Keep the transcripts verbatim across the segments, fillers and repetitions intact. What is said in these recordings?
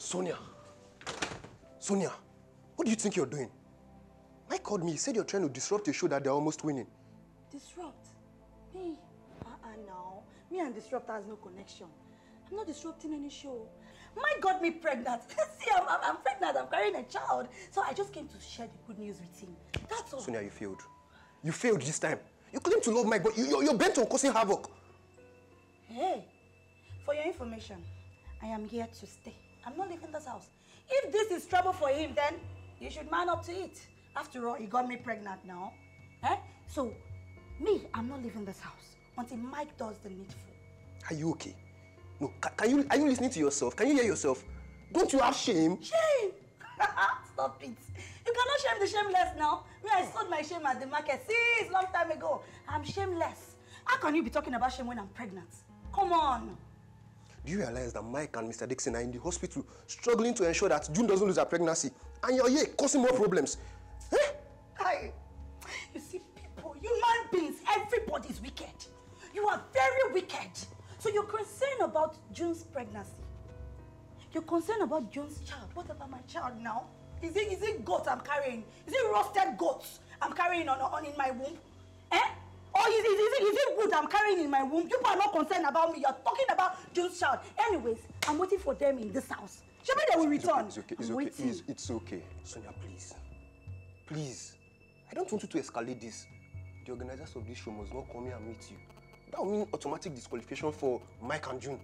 Sonia. Sonia, what do you think you're doing? Mike called me. He said you're trying to disrupt a show that they're almost winning. Disrupt? Me? Uh-uh, no. Me and Disrupt has no connection. I'm not disrupting any show. Mike got me pregnant. See, I'm, I'm, I'm pregnant. I'm carrying a child. So I just came to share the good news with him. That's all. Sonia, you failed. You failed this time. You claim to love Mike, but you, you're, you're bent on causing havoc. Hey, for your information, I am here to stay. I'm not leaving this house. If this is trouble for him, then you should man up to it. After all, he got me pregnant now. Eh? So, me, I'm not leaving this house until Mike does the needful. Are you okay? No, can, can you, are you listening to yourself? Can you hear yourself? Don't you have shame? Shame? Stop it. You cannot shame the shameless now. Me, I sold my shame at the market since long time ago. I'm shameless. How can you be talking about shame when I'm pregnant? Come on. Do you realize that Mike and Mister Dixon are in the hospital struggling to ensure that June doesn't lose her pregnancy? And you're here causing more problems. Eh? I, you see, people, human beings, everybody's wicked. You are very wicked. So you're concerned about June's pregnancy. You're concerned about June's child. What about my child now? Is it, is it goat I'm carrying? Is it roasted goats I'm carrying on, on in my womb? Eh? Or is, is, is, it, is it wood I'm carrying in my womb? You are not concerned about me. You're talking about June's child. Anyways, I'm waiting for them in this house. Show me they will return. It's okay, it's okay, it's okay. It's, it's okay. Sonia, please. Please. I don't want you to escalate this. The organizers of this show must not come here and meet you. That will mean automatic disqualification for Mike and June.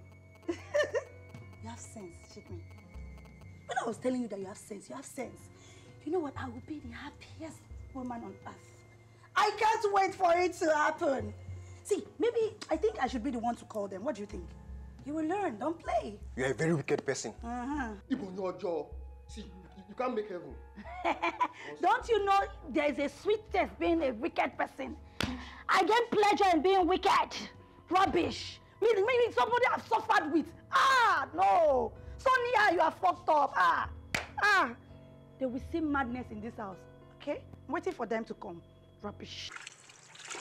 You have sense, shit me. When I was telling you that you have sense, you have sense. You know what? I will be the happiest woman on earth. I can't wait for it to happen. See, maybe I think I should be the one to call them. What do you think? You will learn. Don't play. You're a very wicked person. Uh-huh. Even your jaw. See, you, you can't make heaven. Don't you know there is a sweet taste being a wicked person? I get pleasure in being wicked. Rubbish. Maybe, maybe somebody I've suffered with. Ah, no. Sonia, you are fucked up. Ah, ah. They will see madness in this house. Okay? I'm waiting for them to come. Rubbish.